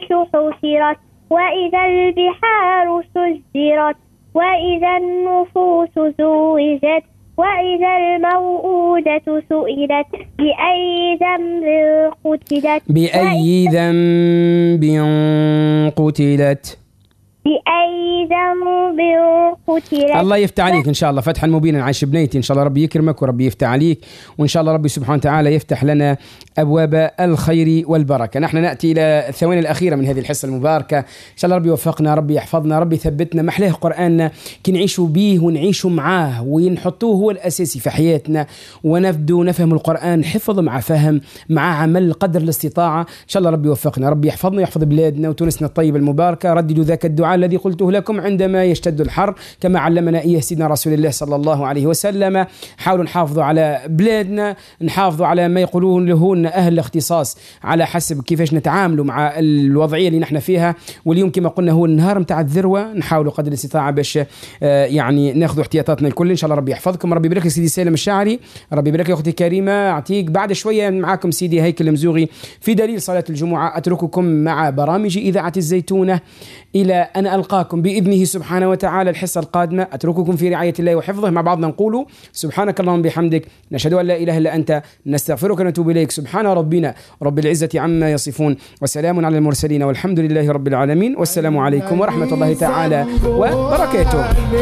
حشرت وإذا البحار سجرت وإذا النفوس زوجت وإذا الموءودة سئلت بأي ذنب قتلت بأي ذنب قتلت بأي ذنب قتلت. الله يفتح عليك إن شاء الله فتحا مبينا عايش بنيتي، إن شاء الله ربي يكرمك وربي يفتح عليك، وإن شاء الله ربي سبحانه وتعالى يفتح لنا أبواب الخير والبركة. نحن نأتي إلى الثواني الأخيرة من هذه الحصة المباركة، إن شاء الله ربي يوفقنا، ربي يحفظنا، ربي يثبتنا. محلاه قرآننا كي نعيشوا به ونعيشوا معاه ونحطوه هو الأساسي في حياتنا، ونبدو نفهم القرآن حفظ مع فهم مع عمل قدر الاستطاعة. إن شاء الله ربي يوفقنا، ربي يحفظنا ويحفظ بلادنا وتونسنا الطيبة المباركة. رددوا ذاك الدعاء الذي قلته لكم عندما يشتد الحر كما علمنا إياه سيدنا رسول الله صلى الله عليه وسلم. حاولوا نحافظوا على بلادنا، نحافظوا على ما يقولون له أهل الاختصاص على حسب كيفاش نتعاملوا مع الوضعية اللي نحن فيها. واليوم كما قلنا هو النهار متاع الذروة، نحاولوا قدر الاستطاعة باش يعني ناخذ احتياطاتنا الكل. إن شاء الله ربي يحفظكم، ربي يبارك لك سيدي سالم الشاعري، ربي يبارك لك أختي كريمة أعطيك. بعد شوية معكم سيدي هيكل المزوغي في دليل صلاة الجمعة. أترككم مع برامج إذاعة الزيتونة إلى أن ألقاكم بإذنه سبحانه وتعالى الحصة القادمة. أترككم في رعاية الله وحفظه. مع بعضنا نقول سبحانك اللهم بحمدك، نشهد أن لا إله إلا أنت، نستغفرك ونتوب إليك. سبحان ربنا رب العزة عما يصفون، وسلام على المرسلين، والحمد لله رب العالمين، والسلام عليكم ورحمة الله تعالى وبركاته.